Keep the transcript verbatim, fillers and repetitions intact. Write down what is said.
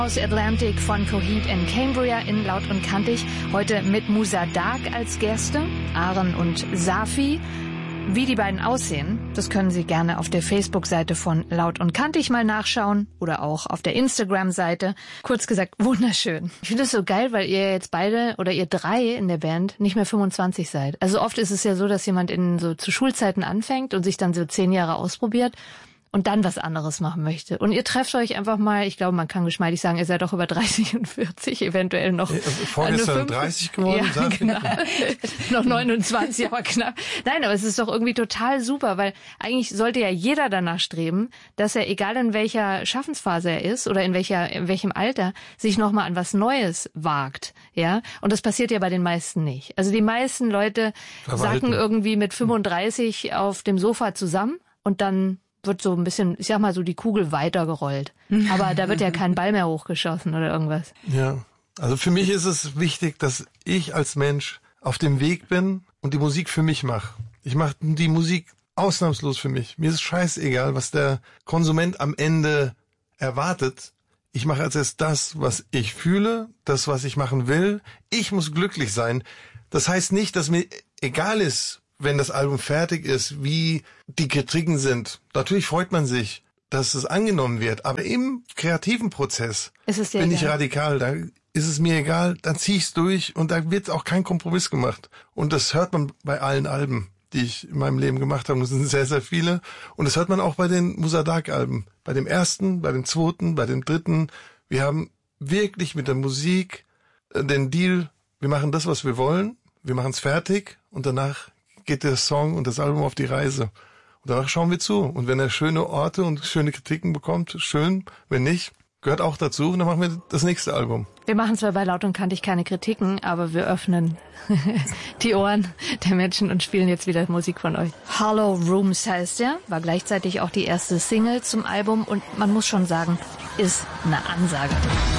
Aus Atlantic von Coheed and Cambria in Laut und Kantig. Heute mit Musa Dark als Gäste, Aaron und Safi. Wie die beiden aussehen, das können Sie gerne auf der Facebook-Seite von Laut und Kantig mal nachschauen oder auch auf der Instagram-Seite. Kurz gesagt, wunderschön. Ich finde es so geil, weil ihr jetzt beide oder ihr drei in der Band nicht mehr fünfundzwanzig seid. Also oft ist es ja so, dass jemand in so zu Schulzeiten anfängt und sich dann so zehn Jahre ausprobiert und dann was anderes machen möchte. Und ihr trefft euch einfach mal, ich glaube, man kann geschmeidig sagen, ihr seid doch über dreißig und vierzig, eventuell noch. Vorgestern dreißig geworden, ja, genau. Noch neunundzwanzig, aber knapp. Nein, aber es ist doch irgendwie total super, weil eigentlich sollte ja jeder danach streben, dass er, egal in welcher Schaffensphase er ist oder in welcher, in welchem Alter, sich nochmal an was Neues wagt, ja. Und das passiert ja bei den meisten nicht. Also die meisten Leute Verwalten. sacken irgendwie mit fünfunddreißig auf dem Sofa zusammen und dann wird so ein bisschen, ich sag mal so, die Kugel weitergerollt. Aber da wird ja kein Ball mehr hochgeschossen oder irgendwas. Ja, also für mich ist es wichtig, dass ich als Mensch auf dem Weg bin und die Musik für mich mache. Ich mache die Musik ausnahmslos für mich. Mir ist scheißegal, was der Konsument am Ende erwartet. Ich mache als erst das, was ich fühle, das, was ich machen will. Ich muss glücklich sein. Das heißt nicht, dass mir egal ist, wenn das Album fertig ist, wie die Kritiken sind. Natürlich freut man sich, dass es angenommen wird. Aber im kreativen Prozess ist es bin egal. ich radikal. Da ist es mir egal, dann zieh ich's durch und da wird auch kein Kompromiss gemacht. Und das hört man bei allen Alben, die ich in meinem Leben gemacht habe. Das sind sehr, sehr viele. Und das hört man auch bei den Musa Dark Alben. Bei dem ersten, bei dem zweiten, bei dem dritten. Wir haben wirklich mit der Musik den Deal, wir machen das, was wir wollen. Wir machen's fertig und danach geht der Song und das Album auf die Reise. Und danach schauen wir zu. Und wenn er schöne Orte und schöne Kritiken bekommt, schön. Wenn nicht, gehört auch dazu. Und dann machen wir das nächste Album. Wir machen zwar bei Laut und Kantig keine Kritiken, aber wir öffnen die Ohren der Menschen und spielen jetzt wieder Musik von euch. Hollow Rooms heißt er, war gleichzeitig auch die erste Single zum Album und man muss schon sagen, ist eine Ansage.